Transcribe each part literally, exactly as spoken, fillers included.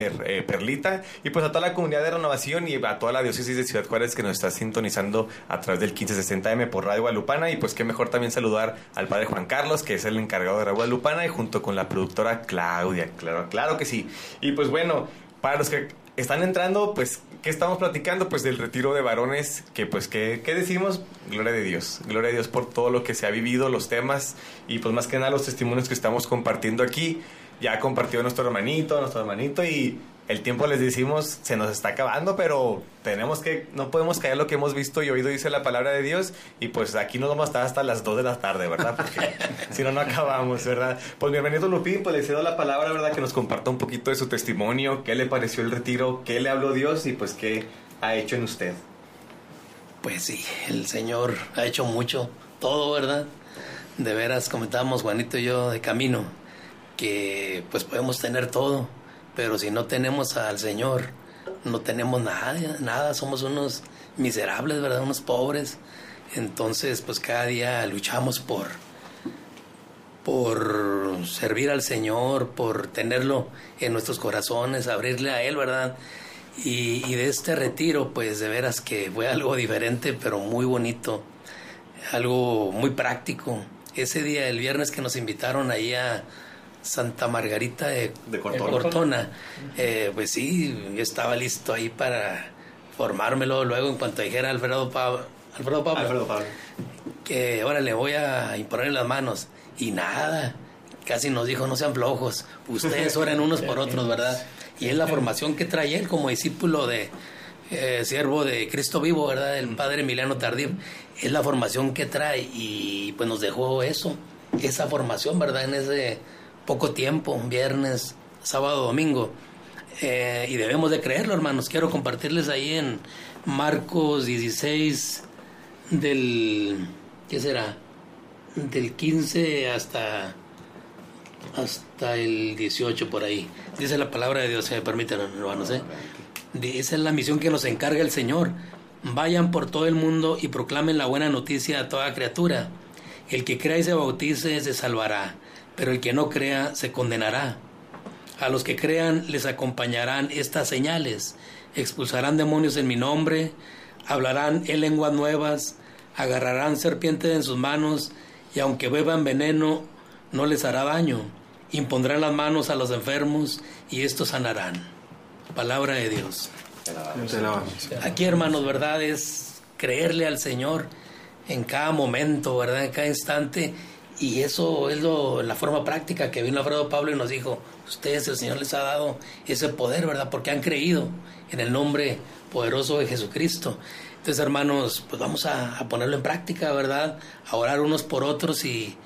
per, eh, Perlita, y pues a toda la comunidad de Renovación y a toda la diócesis de Ciudad Juárez que nos está sintonizando a través del quince sesenta eme por Radio Guadalupana. Y pues qué mejor también saludar al padre Juan Carlos, que es el encargado de Radio Guadalupana, y junto con la productora Claudia. Claro, claro que sí. Y pues bueno, para los que están entrando, pues, ¿qué estamos platicando? Pues del retiro de varones, que pues, ¿qué, qué decimos? Gloria a Dios, gloria a Dios por todo lo que se ha vivido, los temas, y pues más que nada los testimonios que estamos compartiendo aquí. Ya ha compartido nuestro hermanito, nuestro hermanito, y el tiempo, les decimos, se nos está acabando, pero tenemos que, no podemos caer lo que hemos visto y oído, dice la palabra de Dios, y pues aquí nos vamos a estar hasta las dos de la tarde, ¿verdad? Porque si no, no acabamos, ¿verdad? Pues mi hermanito Lupín, pues le cedo la palabra, ¿verdad? Que nos comparta un poquito de su testimonio, qué le pareció el retiro, qué le habló Dios y pues qué ha hecho en usted. Pues sí, el Señor ha hecho mucho, todo, ¿verdad? De veras, comentábamos Juanito y yo de camino, que pues podemos tener todo, pero si no tenemos al Señor, no tenemos nada, nada, somos unos miserables, ¿verdad? Unos pobres. Entonces, pues cada día luchamos por, por servir al Señor, por tenerlo en nuestros corazones, abrirle a Él, ¿verdad? Y, y de este retiro, pues de veras que fue algo diferente, pero muy bonito, algo muy práctico. Ese día, el viernes que nos invitaron ahí a Santa Margarita de, de Cortona, Cortona eh, pues sí, yo estaba listo ahí para formármelo luego en cuanto dijera Alfredo Pablo, Alfredo Pablo, Alfredo Pablo. que ahora le voy a imponer las manos, y nada, casi nos dijo, no sean flojos, ustedes oren unos por otros, ¿verdad? Y es la formación que trae él como discípulo de eh, siervo de Cristo vivo, ¿verdad? El padre Emiliano Tardif, es la formación que trae, y pues nos dejó eso, esa formación, ¿verdad? En ese poco tiempo, viernes, sábado, domingo, eh, y debemos de creerlo, hermanos. Quiero compartirles ahí en Marcos dieciséis, del, ¿qué será? Del quince hasta, hasta el dieciocho, por ahí. Dice la palabra de Dios, se me permiten, hermanos, ¿eh? Esa es la misión que nos encarga el Señor. Vayan por todo el mundo y proclamen la buena noticia a toda criatura. El que crea y se bautice se salvará, pero el que no crea se condenará. A los que crean les acompañarán estas señales: expulsarán demonios en mi nombre, hablarán en lenguas nuevas, agarrarán serpientes en sus manos, y aunque beban veneno no les hará daño. Impondrán las manos a los enfermos y estos sanarán. Palabra de Dios. Aquí, hermanos, ¿verdad? Es creerle al Señor en cada momento, ¿verdad? En cada instante. Y eso es lo, la forma práctica que vino Alfredo Pablo y nos dijo, ustedes, el Señor les ha dado ese poder, ¿verdad? Porque han creído en el nombre poderoso de Jesucristo. Entonces, hermanos, pues vamos a, a ponerlo en práctica, ¿verdad? A orar unos por otros, y,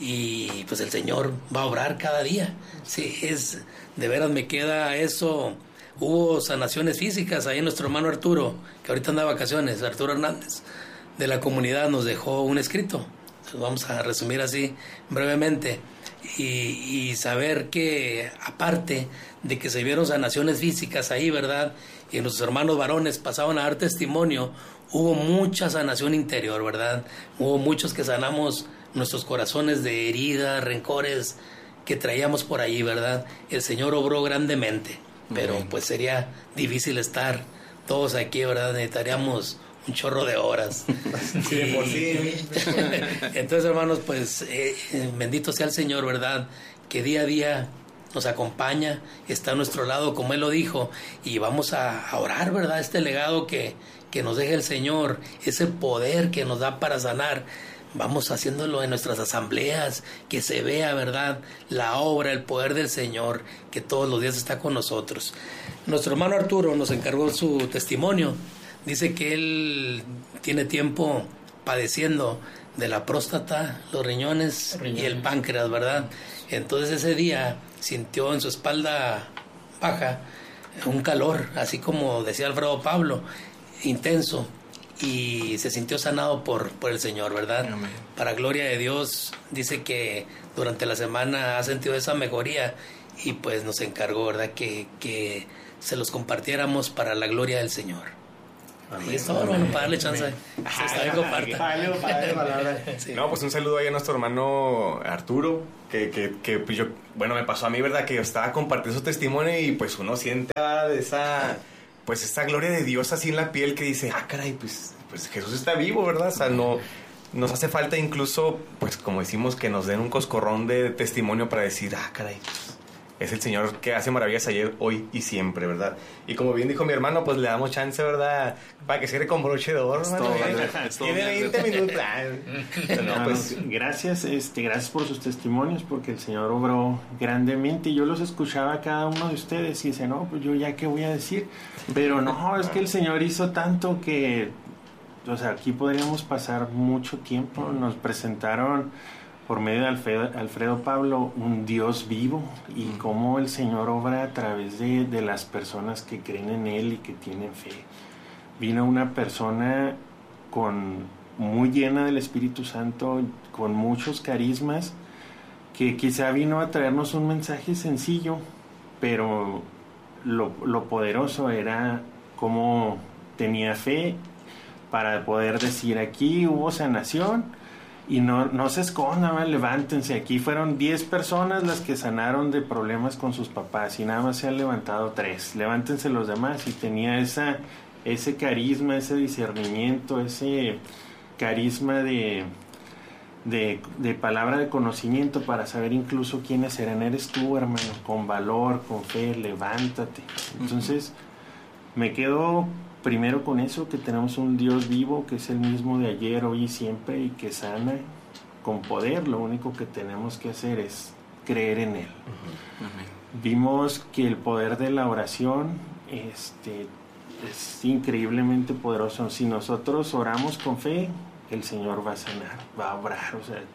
y pues el Señor va a obrar cada día. Sí, es, de veras me queda eso. Hubo sanaciones físicas ahí, nuestro hermano Arturo, que ahorita anda de vacaciones, Arturo Hernández, de la comunidad, nos dejó un escrito. Vamos a resumir así brevemente, y, y saber que aparte de que se vieron sanaciones físicas ahí, ¿verdad? Y nuestros hermanos varones pasaban a dar testimonio, hubo mucha sanación interior, ¿verdad? Hubo muchos que sanamos nuestros corazones de heridas, rencores que traíamos por ahí, ¿verdad? El Señor obró grandemente, pero okay, pues sería difícil estar todos aquí, ¿verdad? Necesitaríamos un chorro de horas. Sí, de por sí. Entonces, hermanos, pues eh, bendito sea el Señor, ¿verdad? Que día a día nos acompaña, está a nuestro lado, como Él lo dijo, y vamos a, a orar, ¿verdad? Este legado que, que nos deja el Señor, ese poder que nos da para sanar, vamos haciéndolo en nuestras asambleas, que se vea, ¿verdad? La obra, el poder del Señor, que todos los días está con nosotros. Nuestro hermano Arturo nos encargó su testimonio. Dice que él tiene tiempo padeciendo de la próstata, los riñones, riñones y el páncreas, ¿verdad? Entonces ese día sintió en su espalda baja un calor, así como decía Alfredo Pablo, intenso, y se sintió sanado por, por el Señor, ¿verdad? Amén. Para gloria de Dios, dice que durante la semana ha sentido esa mejoría, y pues nos encargó, ¿verdad? Que, que se los compartiéramos para la gloria del Señor. Y es todo, hermano, para darle chance. Se está bien, comparta. Sí. No, pues un saludo ahí a nuestro hermano Arturo, que, que, que pues yo, bueno, me pasó a mí, ¿verdad? Que yo estaba compartiendo su testimonio y pues uno siente ah, de esa, pues esa gloria de Dios así en la piel que dice, ah, caray, pues, pues Jesús está vivo, ¿verdad? O sea, no, nos hace falta incluso, pues como decimos, que nos den un coscorrón de testimonio para decir, ah, caray, pues, es el Señor que hace maravillas ayer, hoy y siempre, ¿verdad? Y como bien dijo mi hermano, pues le damos chance, ¿verdad? Para que cierre con broche de oro, hermano. Tiene veinte minutos. No, pues, gracias, este, gracias por sus testimonios, porque el Señor obró grandemente. Yo los escuchaba a cada uno de ustedes y decía, no, pues yo ya qué voy a decir. Pero no, es que el Señor hizo tanto que, o sea, aquí podríamos pasar mucho tiempo. Nos presentaron por medio de Alfredo, Alfredo Pablo, un Dios vivo y cómo el Señor obra a través de, de las personas que creen en Él y que tienen fe. Vino una persona con, muy llena del Espíritu Santo, con muchos carismas, que quizá vino a traernos un mensaje sencillo, pero lo, lo poderoso era cómo tenía fe para poder decir, aquí hubo sanación. Y no, no se escondan, levántense. Aquí fueron diez personas las que sanaron de problemas con sus papás y nada más se han levantado tres. Levántense los demás. Y tenía esa, ese carisma, ese discernimiento, ese carisma de, de, de palabra de conocimiento para saber incluso quiénes eran. Eres tú, hermano, con valor, con fe, levántate. Entonces, me quedo primero con eso, que tenemos un Dios vivo que es el mismo de ayer, hoy y siempre, y que sana con poder. Lo único que tenemos que hacer es creer en Él. Uh-huh. Vimos que el poder de la oración este, es increíblemente poderoso. Si nosotros oramos con fe, el Señor va a sanar, va a obrar, o sea,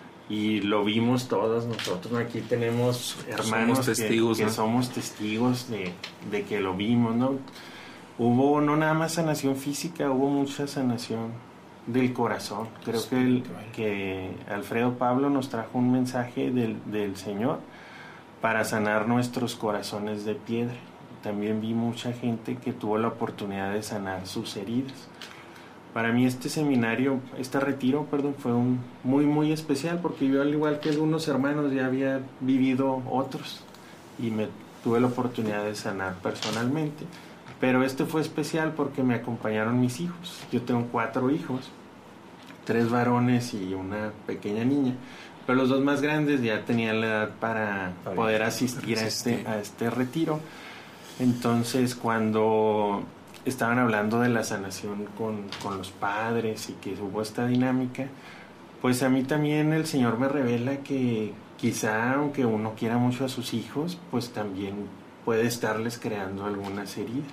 y lo vimos todos nosotros. Aquí tenemos hermanos somos testigos, que, ¿no? que somos testigos de, de que lo vimos, ¿no? Hubo no nada más sanación física, hubo mucha sanación del corazón. Creo sí, que, el, que Alfredo Pablo nos trajo un mensaje del, del Señor para sanar nuestros corazones de piedra. También vi mucha gente que tuvo la oportunidad de sanar sus heridas. Para mí este seminario, este retiro, perdón, fue un muy muy especial porque yo, al igual que algunos hermanos, ya había vivido otros y me tuve la oportunidad de sanar personalmente. Pero este fue especial porque me acompañaron mis hijos. Yo tengo cuatro hijos, tres varones y una pequeña niña. Pero los dos más grandes ya tenían la edad para poder asistir a este, a este retiro. Entonces, cuando estaban hablando de la sanación con, con los padres y que hubo esta dinámica, pues a mí también el Señor me revela que quizá, aunque uno quiera mucho a sus hijos, pues también puede estarles creando algunas heridas.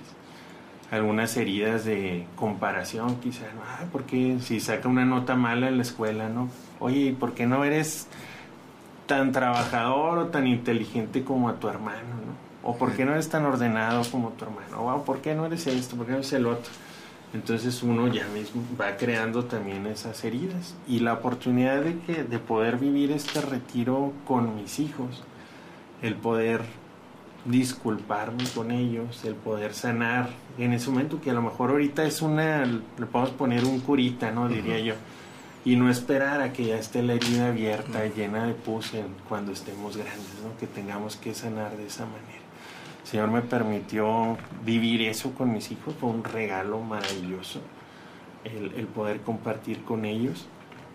Algunas heridas de comparación, quizá, ah, porque si saca una nota mala en la escuela, ¿no? Oye, ¿por qué no eres tan trabajador o tan inteligente como a tu hermano, ¿no? O ¿por qué no eres tan ordenado como tu hermano? O ¿por qué no eres esto? ¿Por qué no eres el otro? Entonces uno ya mismo va creando también esas heridas. Y la oportunidad de, que, de poder vivir este retiro con mis hijos, el poder disculparme con ellos, el poder sanar en ese momento, que a lo mejor ahorita es una, le podemos poner un curita, ¿no? Diría uh-huh. yo, y no esperar a que ya esté la herida abierta, uh-huh. llena de pus en, cuando estemos grandes, ¿no? Que tengamos que sanar de esa manera. El Señor me permitió vivir eso con mis hijos, fue un regalo maravilloso el, el poder compartir con ellos,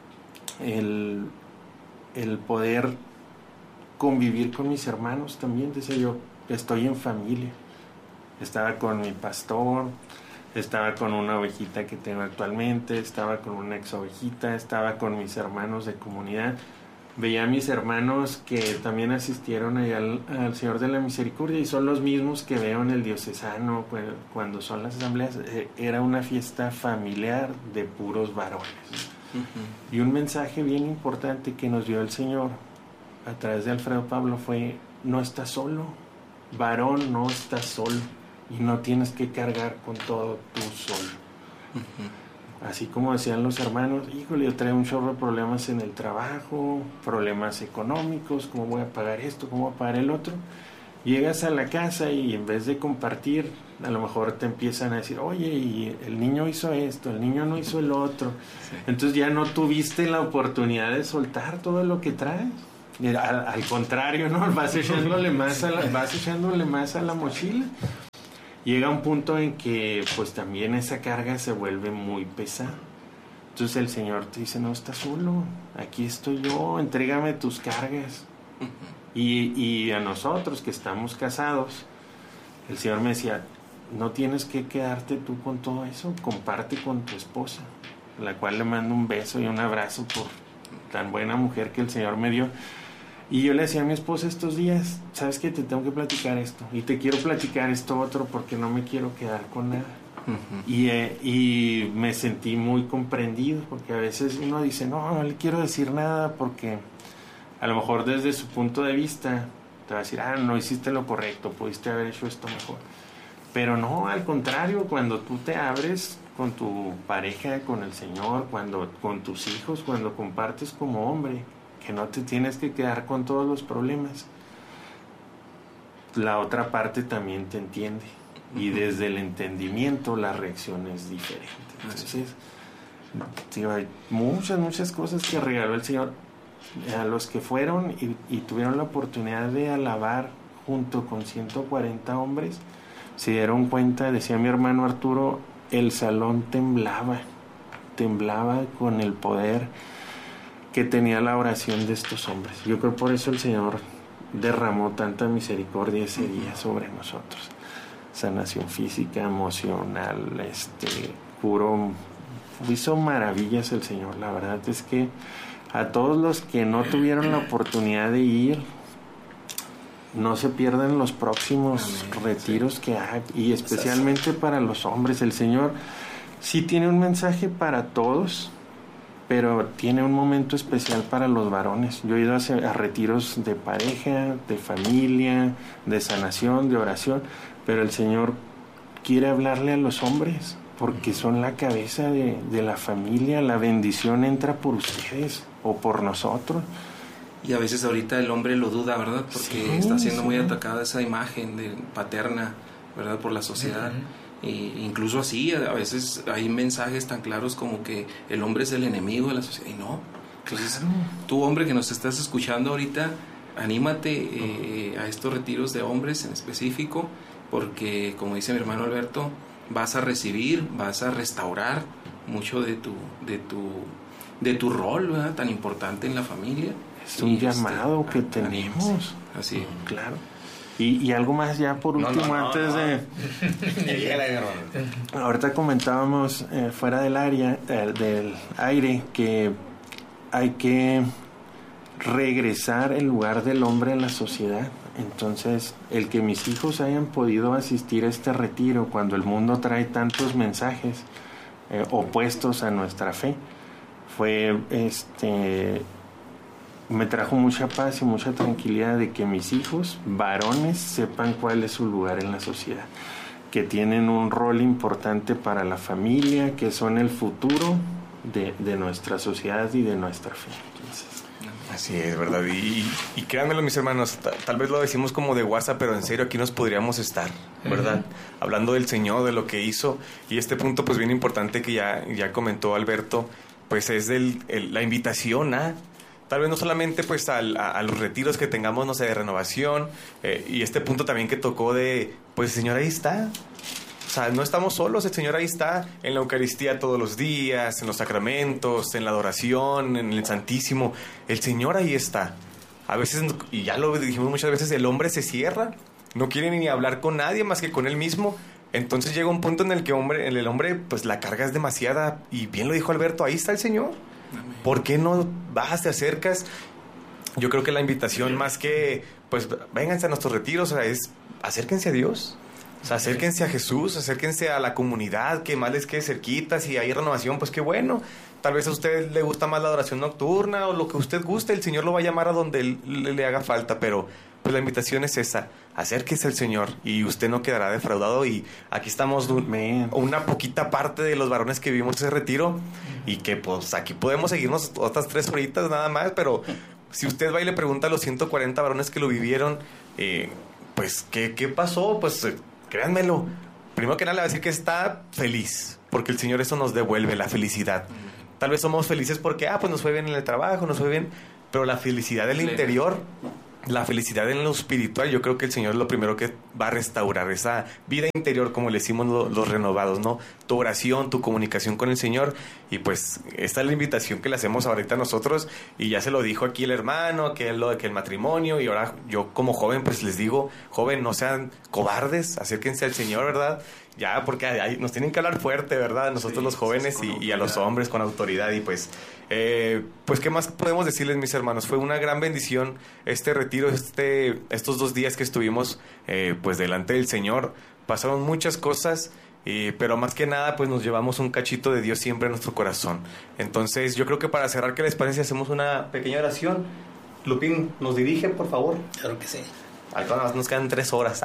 el, el poder convivir con mis hermanos también. Decía yo, estoy en familia. Estaba con mi pastor, estaba con una ovejita que tengo actualmente, estaba con una ex ovejita, estaba con mis hermanos de comunidad. Veía a mis hermanos que también asistieron allá al, al Señor de la Misericordia y son los mismos que veo en el diocesano cuando son las asambleas. Era una fiesta familiar de puros varones. Uh-huh. Y un mensaje bien importante que nos dio el Señor a través de Alfredo Pablo fue: no estás solo, varón, no estás solo y no tienes que cargar con todo tú solo. Uh-huh. Así como decían los hermanos, híjole, yo traigo un chorro de problemas en el trabajo, problemas económicos, cómo voy a pagar esto, cómo voy a pagar el otro. Llegas a la casa y en vez de compartir, a lo mejor te empiezan a decir, oye, y el niño hizo esto, el niño no hizo el otro. Sí. Entonces ya no tuviste la oportunidad de soltar todo lo que traes. Al, al contrario, ¿no? Vas echándole más a la, vas echándole más a la mochila. Llega un punto en que pues también esa carga se vuelve muy pesada. Entonces el Señor te dice, no estás solo, aquí estoy yo, entrégame tus cargas. Y, y a nosotros que estamos casados, el Señor me decía, no tienes que quedarte tú con todo eso, comparte con tu esposa, a la cual le mando un beso y un abrazo por tan buena mujer que el Señor me dio. Y yo le decía a mi esposa estos días, ¿sabes qué? Te tengo que platicar esto, y te quiero platicar esto otro porque no me quiero quedar con nada. Uh-huh. Y, eh, y me sentí muy comprendido, porque a veces uno dice, no, no le quiero decir nada porque a lo mejor desde su punto de vista te va a decir, ah, no hiciste lo correcto, pudiste haber hecho esto mejor. Pero no, al contrario, cuando tú te abres con tu pareja, con el Señor, cuando con tus hijos, cuando compartes como hombre, que no te tienes que quedar con todos los problemas, la otra parte también te entiende. Y desde el entendimiento la reacción es diferente. Entonces, tío, hay muchas, muchas cosas que regaló el Señor a los que fueron y, y tuvieron la oportunidad de alabar junto con ciento cuarenta hombres. Se dieron cuenta, decía mi hermano Arturo, el salón temblaba, temblaba con el poder que tenía la oración de estos hombres. Yo creo por eso el Señor derramó tanta misericordia ese día sobre nosotros. Sanación física, emocional, este, curó, hizo maravillas el Señor. La verdad es que a todos los que no tuvieron la oportunidad de ir, no se pierdan los próximos Amén, retiros sí. que hay, y especialmente para los hombres. El Señor sí tiene un mensaje para todos, pero tiene un momento especial para los varones. Yo he ido a, a retiros de pareja, de familia, de sanación, de oración, pero el Señor quiere hablarle a los hombres, porque son la cabeza de, de la familia. La bendición entra por ustedes o por nosotros. Y a veces ahorita el hombre lo duda, ¿verdad? Porque sí, está siendo sí. muy atacada esa imagen de paterna, ¿verdad? Por la sociedad. Uh-huh. E incluso así, a veces hay mensajes tan claros como que el hombre es el enemigo de la sociedad. Y no. Entonces, claro. Tú, hombre que nos estás escuchando ahorita, anímate eh, a estos retiros de hombres en específico, porque, como dice mi hermano Alberto, vas a recibir, vas a restaurar mucho de tu, de tu, de tu rol, ¿verdad? Tan importante en la familia. Es un llamado este, que tenemos. Así. Claro. Y, y algo más ya por último, no, no, antes no, no. de... Ahorita comentábamos eh, fuera del área, eh, del aire, que hay que regresar el lugar del hombre en la sociedad. Entonces, el que mis hijos hayan podido asistir a este retiro cuando el mundo trae tantos mensajes eh, opuestos a nuestra fe, fue este... me trajo mucha paz y mucha tranquilidad de que mis hijos varones sepan cuál es su lugar en la sociedad, que tienen un rol importante para la familia, que son el futuro de, de nuestra sociedad y de nuestra fe. Entonces, así es, ¿verdad? Y, y créanmelo, mis hermanos, t- tal vez lo decimos como de WhatsApp, pero en serio aquí nos podríamos estar, ¿verdad? Uh-huh. Hablando del Señor, de lo que hizo. Y este punto pues bien importante que ya, ya comentó Alberto, pues es el, el, la invitación a... tal vez no solamente pues al, a, a los retiros que tengamos, no sé, de renovación, eh, y este punto también que tocó de, pues el Señor ahí está. O sea, no estamos solos, el Señor ahí está en la Eucaristía todos los días, en los sacramentos, en la adoración, en el Santísimo. El Señor ahí está. A veces, y ya lo dijimos muchas veces, el hombre se cierra, no quiere ni hablar con nadie más que con él mismo. Entonces llega un punto en el que hombre, en el hombre pues la carga es demasiada, y bien lo dijo Alberto, ahí está el Señor. ¿Por qué no vas, te acercas? Yo creo que la invitación más que, pues, vénganse a nuestros retiros, o sea, es acérquense a Dios. O sea, acérquense a Jesús, acérquense a la comunidad, que más les quede cerquita. Si hay renovación, pues qué bueno. Tal vez a usted le gusta más la adoración nocturna o lo que usted guste. El Señor lo va a llamar a donde le, le haga falta, pero pues la invitación es esa. Acérquese al Señor y usted no quedará defraudado. Y aquí estamos un, una poquita parte de los varones que vivimos ese retiro, y que pues aquí podemos seguirnos otras tres horitas nada más, pero si usted va y le pregunta a los ciento cuarenta varones que lo vivieron, eh, pues, ¿qué, qué pasó? Pues, eh, créanmelo. Primero que nada le voy a decir que está feliz, porque el Señor eso nos devuelve, la felicidad. Tal vez somos felices porque, ah, pues nos fue bien en el trabajo, nos fue bien, pero la felicidad del interior, la felicidad en lo espiritual, yo creo que el Señor es lo primero que va a restaurar, esa vida interior, como le decimos lo, los renovados, ¿no? Tu oración, tu comunicación con el Señor, y pues esta es la invitación que le hacemos ahorita a nosotros, y ya se lo dijo aquí el hermano, que, lo, que el matrimonio, y ahora yo como joven pues les digo, joven, no sean cobardes, acérquense al Señor, ¿verdad? Ya, porque hay, nos tienen que hablar fuerte, ¿verdad? Nosotros sí, los jóvenes sí, y, y a los hombres con autoridad. Y pues, eh, pues, ¿qué más podemos decirles, mis hermanos? Fue una gran bendición este retiro, este, estos dos días que estuvimos, eh, pues, delante del Señor. Pasaron muchas cosas, eh, pero más que nada, pues, nos llevamos un cachito de Dios siempre en nuestro corazón. Entonces, yo creo que para cerrar, ¿qué les parece? Hacemos una pequeña oración. Lupín, ¿nos dirige, por favor? Claro que sí. Acá nos quedan tres horas.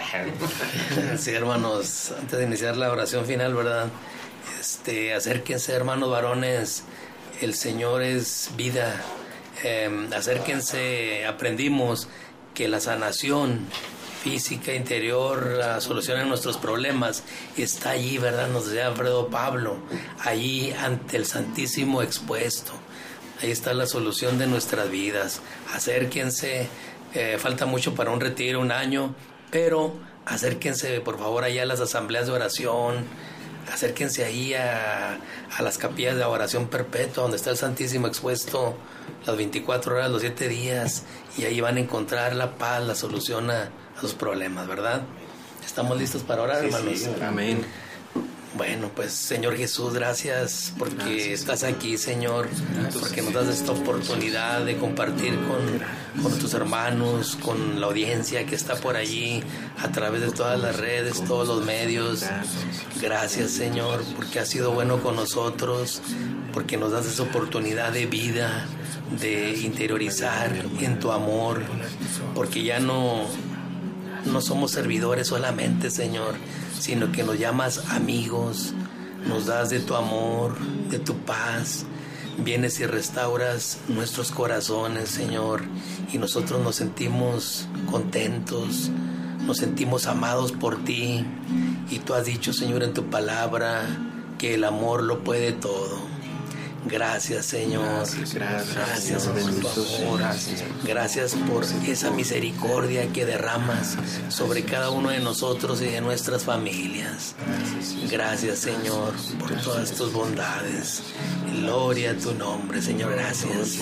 Sí, hermanos, antes de iniciar la oración final, ¿verdad? Este, acérquense, hermanos varones, el Señor es vida. Eh, acérquense, aprendimos que la sanación física, interior, la solución a nuestros problemas está allí, ¿verdad? Nos decía Alfredo Pablo, allí ante el Santísimo expuesto. Ahí está la solución de nuestras vidas. Acérquense. Eh, falta mucho para un retiro, un año, pero acérquense por favor allá a las asambleas de oración, acérquense ahí a, a las capillas de oración perpetua, donde está el Santísimo expuesto las veinticuatro horas, los siete días, y ahí van a encontrar la paz, la solución a, a los problemas, ¿verdad? ¿Estamos listos para orar, sí, hermanos? Sí, amén. Bueno, pues Señor Jesús, gracias porque gracias, estás aquí, Señor, gracias, porque nos das esta oportunidad de compartir con, con tus hermanos, con la audiencia que está por allí, a través de todas las redes, todos los medios. Gracias, Señor, porque has sido bueno con nosotros, porque nos das esa oportunidad de vida, de interiorizar en tu amor, porque ya no, no somos servidores solamente, Señor, sino que nos llamas amigos, nos das de tu amor, de tu paz, vienes y restauras nuestros corazones, Señor, y nosotros nos sentimos contentos, nos sentimos amados por ti, y tú has dicho, Señor, en tu palabra, que el amor lo puede todo. Gracias, Señor. Gracias, gracias, gracias Señor, por tu amor. Gracias, gracias por esa misericordia que derramas sobre cada uno de nosotros y de nuestras familias. Gracias, Señor, por todas tus bondades. Gloria a tu nombre, Señor. Gracias.